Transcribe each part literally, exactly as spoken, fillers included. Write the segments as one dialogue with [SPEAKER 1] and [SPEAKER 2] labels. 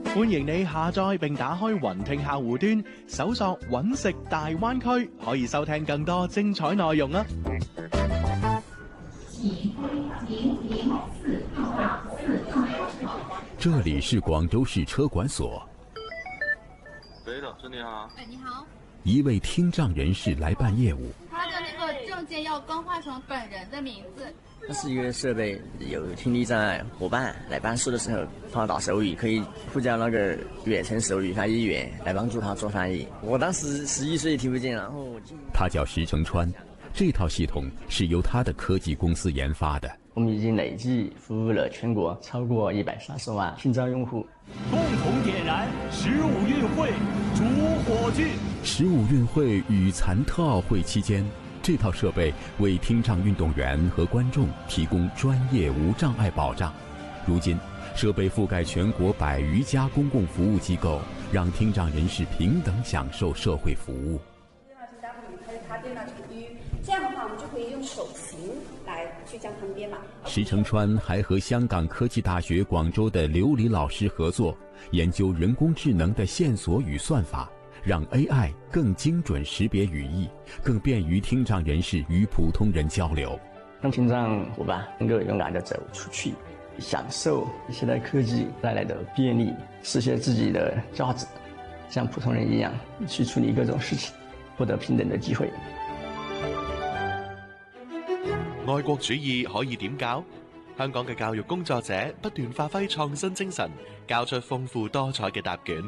[SPEAKER 1] 歡迎你下載並打開雲聽客戶端，搜索揾食大灣區，可以收聽更多精彩內容啊！
[SPEAKER 2] 這裡是廣州市車管所。
[SPEAKER 3] 喂，老師你好。
[SPEAKER 4] 哎，你好。
[SPEAKER 2] 一位聽障人士來辦業務。
[SPEAKER 4] 他的那個證件要更換成本人的名字。
[SPEAKER 5] 它是一個設備，有聽力障礙夥伴來辦事的時候，幫他打手語，可以呼叫那個遠程手語翻譯員來幫助他做翻譯。我當時十一歲聽不見，然後
[SPEAKER 2] 他叫石成川，這套系統是由他的科技公司研發的。
[SPEAKER 5] 我們已經累計服務了全國超過一百三十萬聽障用戶。
[SPEAKER 6] 共同點燃十五運會主火炬。
[SPEAKER 2] 十五運會與殘特奧會期間，這套設備為聽障運動員和觀眾提供專業無障礙保障。如今，設備覆蓋全國百餘家公共服務機構，讓聽障人士平等享受社會服務。
[SPEAKER 7] 電腦就加它電腦就於這樣的話，我們就可以用手型來去將它們編碼。
[SPEAKER 2] 石成川還和香港科技大學廣州的劉禮老師合作，研究人工智能的線索與算法，讓 A I 更精準識別語義，更便於聽障人士與普通人交流。
[SPEAKER 5] 讓聽障夥伴能夠勇敢地走出去，享受現代科技帶來的便利，實現自己的價值，像普通人一樣去處理各種事情，獲得平等的機會。
[SPEAKER 1] 愛國主義可以點教？香港嘅教育工作者不斷發揮創新精神，教出豐富多彩嘅答卷。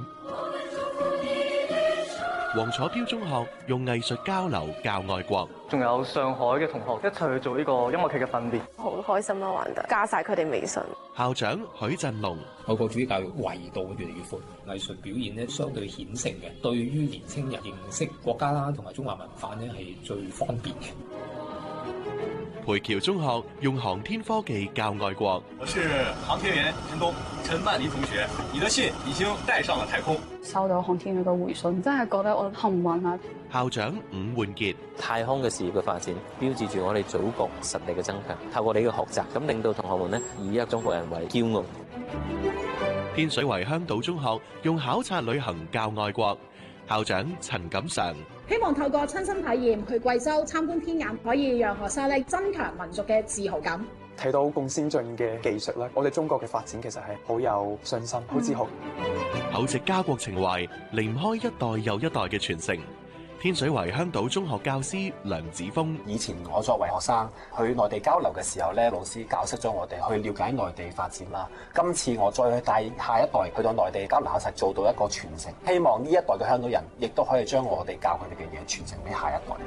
[SPEAKER 1] 黃楚標中學用藝術交流教愛國，
[SPEAKER 8] 仲有上海嘅同學一齊去做呢個音樂劇嘅訓練，
[SPEAKER 9] 好開心咯，玩得加晒佢哋微信。
[SPEAKER 1] 校長許振龍，
[SPEAKER 10] 愛國主義教育維度越嚟越闊，藝術表現咧相對顯性嘅，對於年輕人認識國家啦同埋中華文化咧係最方便嘅。
[SPEAKER 1] 培僑中學用航天科技教愛國。
[SPEAKER 11] 我是航天員陳東，陳曼妮同學，你的信已經帶上了太空。
[SPEAKER 12] 收到航天員嘅回信，真係覺得我幸運啊！
[SPEAKER 1] 校長伍煥傑，
[SPEAKER 13] 太空嘅事業嘅發展，標誌住我哋祖國實力嘅增強。透過你嘅學習，咁令到同學們呢以一中國人為驕傲。
[SPEAKER 1] 天水圍香島中學用考察旅行教愛國。校長陳錦常，
[SPEAKER 14] 希望透過親身體驗去貴州參觀天眼，可以讓學生咧增強民族嘅自豪感。
[SPEAKER 15] 睇到咁先進嘅技術咧，我哋中國嘅發展其實係好有信心、好自豪。
[SPEAKER 1] 厚植家國情懷，離唔開一代又一代嘅傳承。天水圍香島中學教師梁子峰，
[SPEAKER 16] 以前我作為學生去內地交流嘅時候咧，老師教識咗我哋去了解內地發展啦。今次我再去帶下一代去到內地交流，一齊做到一個傳承。希望呢一代嘅香港人亦都可以將我哋教佢哋嘅嘢傳承俾下一代。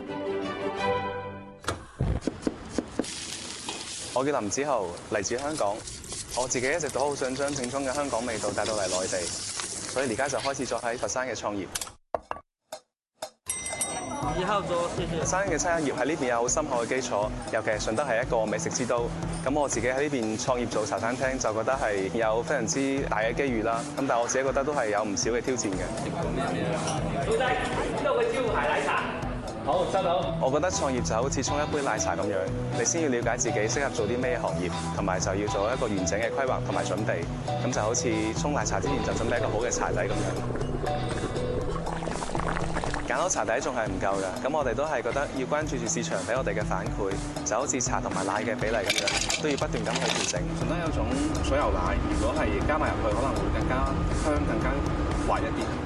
[SPEAKER 17] 我叫林子豪，嚟自香港。我自己一直都好想將正宗嘅香港味道帶到嚟內地，所以而家就開始咗喺佛山嘅創業。
[SPEAKER 8] 以後做謝謝。
[SPEAKER 17] 佛山嘅餐飲業喺呢邊有好深厚嘅基礎，尤其係順德係一個美食之都。咁我自己喺呢邊創業做茶餐廳，就覺得係有非常之大嘅機遇啦。咁但係我自己覺得都係有唔少嘅挑戰嘅。
[SPEAKER 8] 老細，呢度嘅招牌奶茶。好，收到。
[SPEAKER 17] 我覺得創業就好似沖一杯奶茶咁樣，你先要了解自己適合做啲咩行業，同埋就要做一個完整嘅規劃同埋準備。咁就好似沖奶茶之前就準備一個好嘅茶底咁樣。揀好茶底仲係唔夠㗎，咁我哋都係覺得要關注住市場俾我哋嘅反饋，就好似茶同埋奶嘅比例咁樣，都要不斷咁去調整。順德有種水牛奶，如果係加埋入去，可能會更加香、更加滑一啲。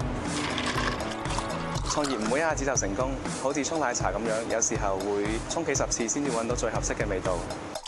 [SPEAKER 17] 創業唔會一下子就成功，好似沖奶茶咁樣，有時候會沖幾十次先至揾到最合適嘅味道。